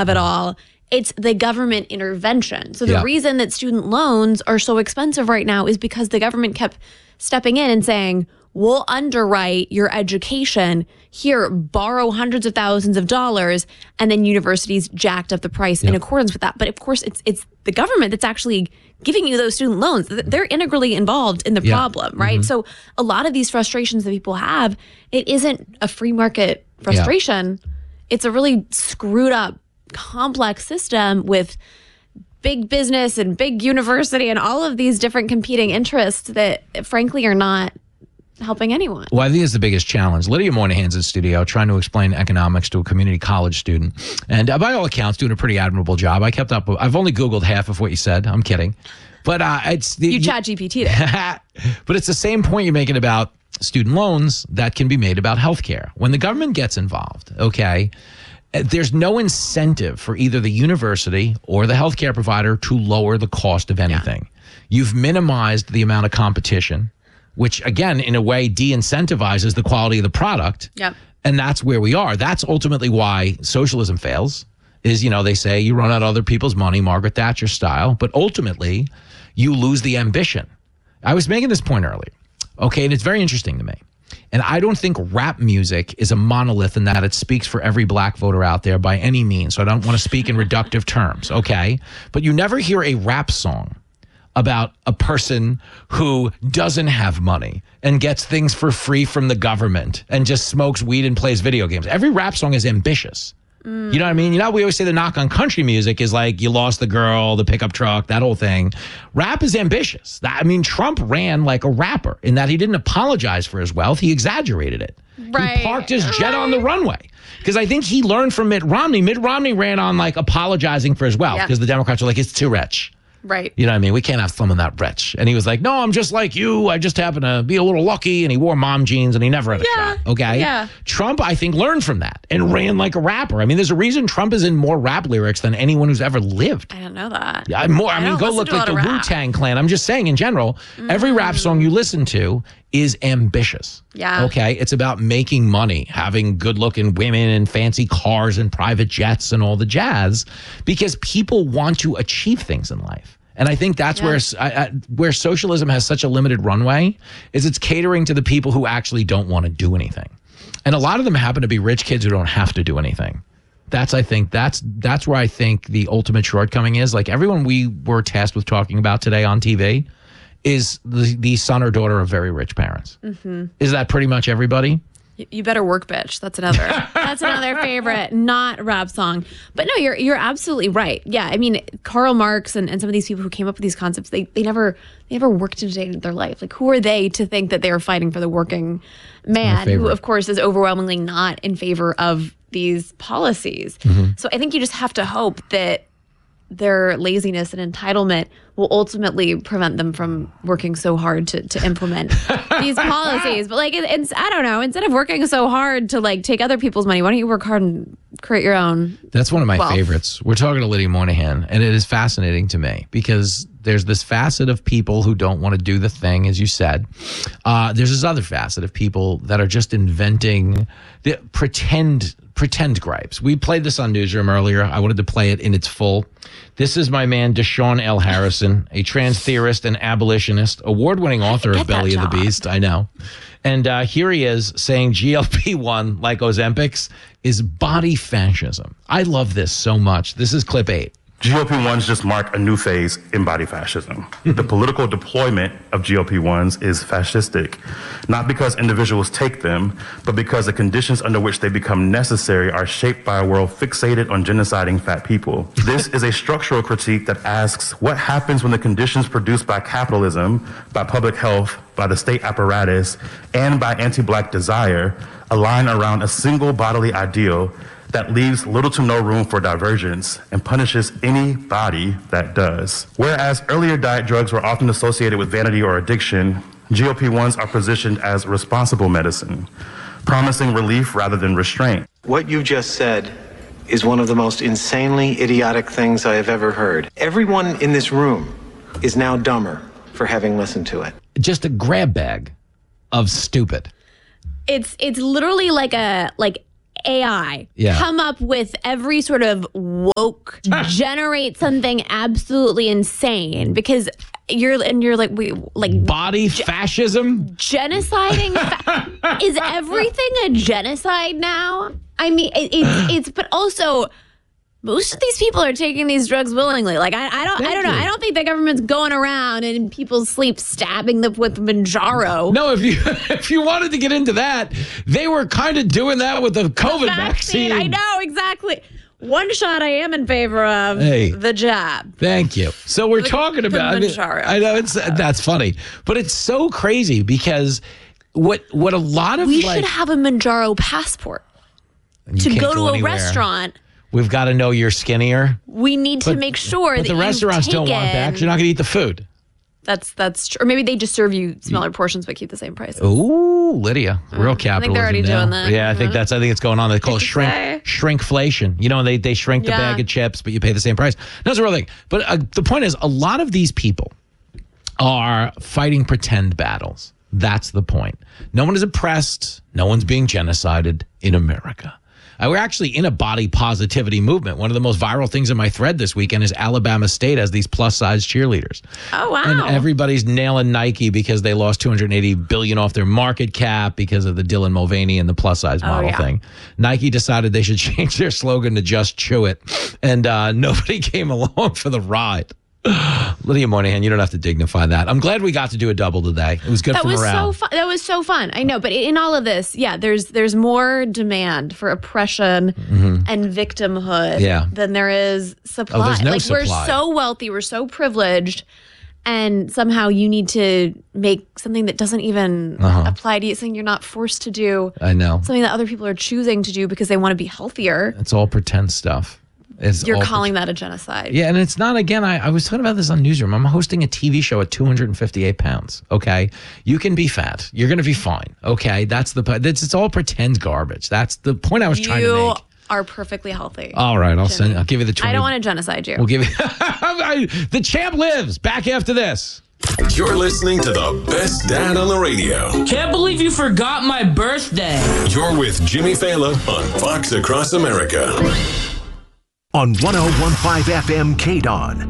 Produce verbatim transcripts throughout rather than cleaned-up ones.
of it all. It's the government intervention. So the Yeah. reason that student loans are so expensive right now is because the government kept stepping in and saying, we'll underwrite your education. Here, borrow hundreds of thousands of dollars, and then universities jacked up the price Yep. in accordance with that. But of course, it's it's the government that's actually giving you those student loans. They're integrally involved in the Yeah. problem, right? Mm-hmm. So a lot of these frustrations that people have, it isn't a free market frustration. It's a really screwed up, complex system with big business and big university and all of these different competing interests that frankly are not helping anyone. Well, I think it's the biggest challenge. Lydia Moynihan's in studio trying to explain economics to a community college student. And uh, by all accounts, doing a pretty admirable job. I kept up. I've only Googled half of what you said. I'm kidding. But uh, it's the, You chat G P T there. But it's the same point you're making about student loans that can be made about healthcare. When the government gets involved, okay, there's no incentive for either the university or the healthcare provider to lower the cost of anything. Yeah. You've minimized the amount of competition, which again, in a way, de-incentivizes the quality of the product. Yep. And that's where we are. That's ultimately why socialism fails, is, you know, they say you run out of other people's money, Margaret Thatcher style, but ultimately you lose the ambition. I was making this point earlier. Okay, and it's very interesting to me. And I don't think rap music is a monolith in that it speaks for every black voter out there by any means. So I don't want to speak in reductive terms, okay? But you never hear a rap song about a person who doesn't have money and gets things for free from the government and just smokes weed and plays video games. Every rap song is ambitious. Mm. You know what I mean? You know, we always say the knock on country music is like you lost the girl, the pickup truck, that whole thing. Rap is ambitious. I mean, Trump ran like a rapper in that he didn't apologize for his wealth. He exaggerated it. Right. He parked his jet on the runway. Because I think he learned from Mitt Romney. Mitt Romney ran on like apologizing for his wealth because Yeah. the Democrats were like, it's too rich. Right. You know what I mean? We can't have someone that rich. And he was like, no, I'm just like you. I just happen to be a little lucky. And he wore mom jeans and he never had a Yeah. shot. Okay. Yeah. Trump, I think, learned from that and ran like a rapper. I mean, there's a reason Trump is in more rap lyrics than anyone who's ever lived. I don't know that. Yeah, more. I, I mean, don't go listen look to a like the lot of rap. Wu-Tang Clan. I'm just saying in general, every rap song you listen to is ambitious. Yeah. Okay. It's about making money, having good looking women and fancy cars and private jets and all the jazz because people want to achieve things in life. And I think that's Yeah. where I, I, where socialism has such a limited runway is it's catering to the people who actually don't want to do anything. And a lot of them happen to be rich kids who don't have to do anything. That's, I think, that's that's where I think the ultimate shortcoming is. Like everyone we were tasked with talking about today on T V is the, the son or daughter of very rich parents. Mm-hmm. Is that pretty much everybody? Y- You better work, bitch. That's another. That's another favorite, not rap song. But no, you're you're absolutely right. Yeah, I mean, Karl Marx and, and some of these people who came up with these concepts, they they never they never worked a day in their life. Like, who are they to think that they are fighting for the working man, who of course is overwhelmingly not in favor of these policies? Mm-hmm. So I think you just have to hope that their laziness and entitlement will ultimately prevent them from working so hard to, to implement these policies. But like, it, it's, I don't know, instead of working so hard to like take other people's money, why don't you work hard and create your own? That's one of my wealth? favorites. We're talking to Lydia Moynihan, and it is fascinating to me because there's this facet of people who don't want to do the thing, as you said. Uh, there's this other facet of people that are just inventing the pretend pretend gripes. We played this on Newsroom earlier. I wanted to play it in its full. This is my man, Deshaun L. Harrison, a trans theorist and abolitionist, award-winning author of Get that Belly of the job. Beast. I know. And uh, here he is saying G L P one, like Ozempics, is body fascism. I love this so much. This is clip eight. G L P ones just mark a new phase in body fascism. The political deployment of G L P ones is fascistic, not because individuals take them, but because the conditions under which they become necessary are shaped by a world fixated on genociding fat people. This is a structural critique that asks what happens when the conditions produced by capitalism, by public health, by the state apparatus, and by anti-black desire align around a single bodily ideal that leaves little to no room for divergence and punishes any body that does. Whereas earlier diet drugs were often associated with vanity or addiction, G L P ones are positioned as responsible medicine, promising relief rather than restraint. What you just said is one of the most insanely idiotic things I have ever heard. Everyone in this room is now dumber for having listened to it. Just a grab bag of stupid. It's it's literally like a like A I Yeah. come up with every sort of woke, generate something absolutely insane because you're and you're like we like Body fascism? genociding fa- is everything a genocide now? I mean, it, it's it's but also. Most of these people are taking these drugs willingly. Like I, I don't, Thank I don't know. you. I don't think the government's going around and in people's sleep stabbing them with Manjaro. No, if you if you wanted to get into that, they were kind of doing that with the COVID vaccine. I know exactly. One shot I am in favor of. Hey. The jab. Thank you. So we're The- talking the about. I, mean, Manjaro. I know it's that's funny, but it's so crazy because what what a lot of We like, should have a Manjaro passport you to can't go to a anywhere. restaurant. We've got to know you're skinnier. We need to But- make sure But that the restaurants you've don't want that taken- because you're not going to eat the food. That's that's true. Or maybe they just serve you smaller portions but keep the same price. Ooh, Lydia, real capitalism. I think they're already now. doing that. Yeah, I think Mhm. that's. I think it's going on. They call it to shrink say. shrinkflation. You know, they they shrink the Yeah. bag of chips, but you pay the same price. That's a real thing. But uh, the point is, a lot of these people are fighting pretend battles. That's the point. No one is oppressed. No one's being genocided in America. Uh, we're actually in a body positivity movement. One of the most viral things in my thread this weekend is Alabama State has these plus size cheerleaders. Oh wow. And everybody's nailing Nike because they lost two hundred eighty billion dollars off their market cap because of the Dylan Mulvaney and the plus size model yeah. thing. Nike decided they should change their slogan to just chew it. And uh, nobody came along for the ride. Lydia Moynihan, you don't have to dignify that. I'm glad we got to do a double today. It was good That for was morale. so fun. That was so fun. I know, but in all of this, yeah, there's there's more demand for oppression and victimhood Mm-hmm. Yeah. than there is supply. Oh, there's no like supply. we're so wealthy, we're so privileged, and somehow you need to make something that doesn't even Uh-huh. apply to you, something you're not forced to do, I know. something that other people are choosing to do because they want to be healthier. It's all pretend stuff. It's You're all calling that a genocide. Yeah, and it's not, again, I, I was talking about this on Newsroom. I'm hosting a T V show at two hundred fifty-eight pounds, okay? You can be fat. You're going to be fine, okay? That's the, it's, it's all pretend garbage. That's the point I was trying to You make. are perfectly healthy. All right, I'll Jimmy. send, I'll give you the twenty. I don't want to genocide you. We'll give you, I- the champ lives. Back after this. You're listening to the best dad on the radio. Can't believe you forgot my birthday. You're with Jimmy Fallon on Fox Across America. On one oh one point five F M K-Dawn.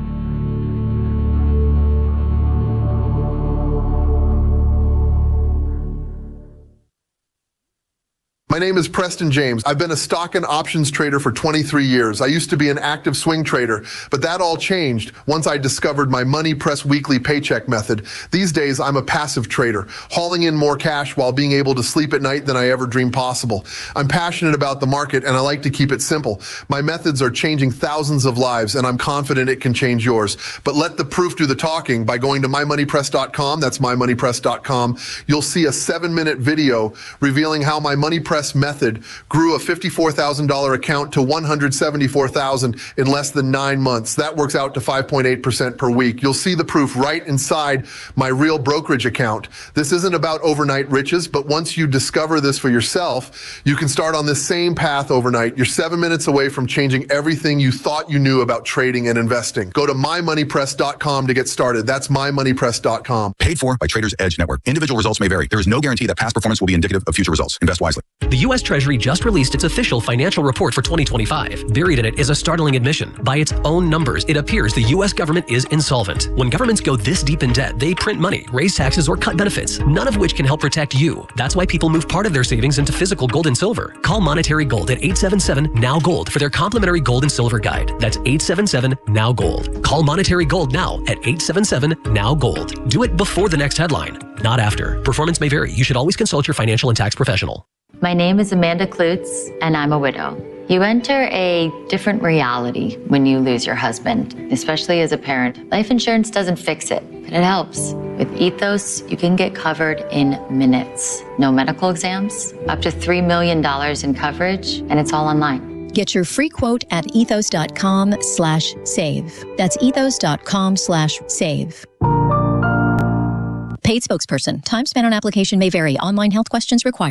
My name is Preston James. I've been a stock and options trader for twenty-three years. I used to be an active swing trader, but that all changed once I discovered my Money Press weekly paycheck method. These days, I'm a passive trader, hauling in more cash while being able to sleep at night than I ever dreamed possible. I'm passionate about the market and I like to keep it simple. My methods are changing thousands of lives and I'm confident it can change yours. But let the proof do the talking by going to my money press dot com. That's my money press dot com. You'll see a seven minute video revealing how my Money Press method grew a fifty-four thousand dollars account to one hundred seventy-four thousand dollars in less than nine months. That works out to five point eight percent per week. You'll see the proof right inside my real brokerage account. This isn't about overnight riches, but once you discover this for yourself, you can start on this same path overnight. You're seven minutes away from changing everything you thought you knew about trading and investing. Go to my money press dot com to get started. That's my money press dot com. Paid for by Traders Edge Network. Individual results may vary. There is no guarantee that past performance will be indicative of future results. Invest wisely. The U S Treasury just released its official financial report for twenty twenty-five. Buried in it is a startling admission. By its own numbers, it appears the U S government is insolvent. When governments go this deep in debt, they print money, raise taxes, or cut benefits, none of which can help protect you. That's why people move part of their savings into physical gold and silver. Call Monetary Gold at eight seven seven, N O W, GOLD for their complimentary gold and silver guide. That's eight seven seven, N O W, GOLD. Call Monetary Gold now at eight seven seven, N O W, GOLD. Do it before the next headline, not after. Performance may vary. You should always consult your financial and tax professional. My name is Amanda Klutz, and I'm a widow. You enter a different reality when you lose your husband, especially as a parent. Life insurance doesn't fix it, but it helps. With Ethos, you can get covered in minutes. No medical exams, up to three million dollars in coverage, and it's all online. Get your free quote at ethos.com slash save. That's ethos.com slash save. Paid spokesperson. Time spent on application may vary. Online health questions required.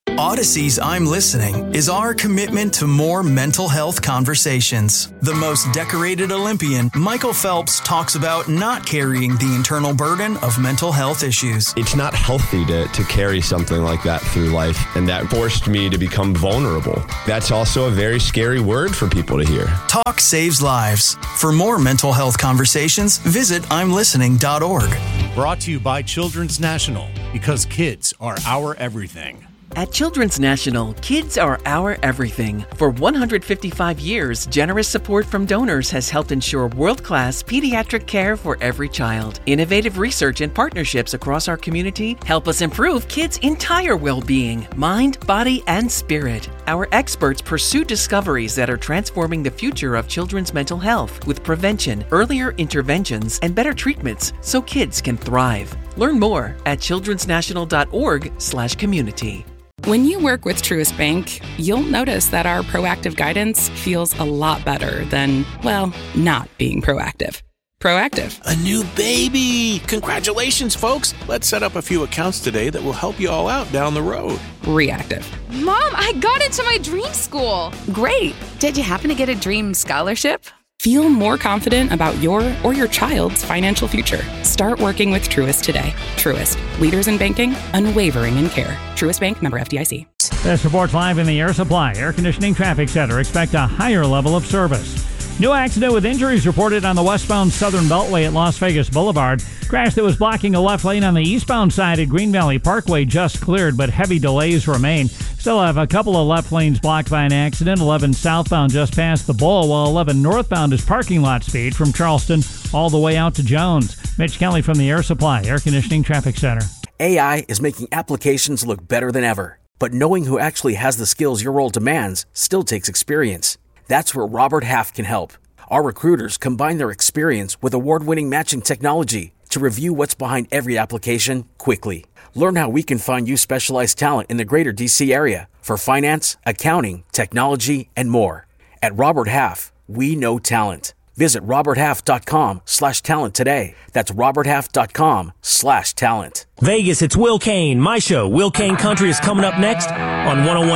Odyssey's I'm Listening is our commitment to more mental health conversations. The most decorated Olympian, Michael Phelps, talks about not carrying the internal burden of mental health issues. It's not healthy to, to carry something like that through life, and that forced me to become vulnerable. That's also a very scary word for people to hear. Talk saves lives. For more mental health conversations, visit I'm listening dot org. Brought to you by Children's National, because kids are our everything. At Children's National, kids are our everything. For one hundred fifty-five years, generous support from donors has helped ensure world-class pediatric care for every child. Innovative research and partnerships across our community help us improve kids' entire well-being, mind, body, and spirit. Our experts pursue discoveries that are transforming the future of children's mental health with prevention, earlier interventions, and better treatments so kids can thrive. Learn more at childrens national dot org slash community. When you work with Truist Bank, you'll notice that our proactive guidance feels a lot better than, well, not being proactive. Proactive. A new baby! Congratulations, folks! Let's set up a few accounts today that will help you all out down the road. Reactive. Mom, I got into my dream school! Great! Did you happen to get a dream scholarship? Feel more confident about your or your child's financial future. Start working with Truist today. Truist, leaders in banking, unwavering in care. Truist Bank, member F D I C. This report's live in the Air Supply Air Conditioning Traffic Center. Expect a higher level of service. New accident with injuries reported on the westbound Southern Beltway at Las Vegas Boulevard. Crash that was blocking a left lane on the eastbound side at Green Valley Parkway just cleared, but heavy delays remain. Still have a couple of left lanes blocked by an accident. eleven southbound just past the Bowl, while eleven northbound is parking lot speed from Charleston all the way out to Jones. Mitch Kelly from the Air Supply Air Conditioning Traffic Center. A I is making applications look better than ever, but knowing who actually has the skills your role demands still takes experience. That's where Robert Half can help. Our recruiters combine their experience with award-winning matching technology to review what's behind every application quickly. Learn how we can find you specialized talent in the greater D C area for finance, accounting, technology, and more. At Robert Half, we know talent. Visit robert half dot com slash talent today. That's robert half dot com slash talent. Vegas, it's Will Kane. My show, Will Kane Country, is coming up next on one oh one